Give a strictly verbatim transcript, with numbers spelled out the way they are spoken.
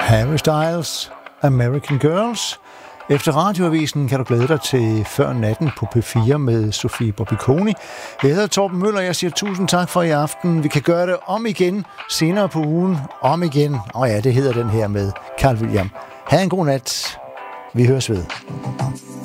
Harry Styles, American Girls. Efter radioavisen kan du glæde dig til Før natten på P fire med Sofie Bobiconi. Jeg hedder Torben Møller, jeg siger tusind tak for i aften. Vi kan gøre det om igen senere på ugen. Om igen. Åh oh ja, det hedder den her med Carl William. Ha' en god nat. Vi høres ved.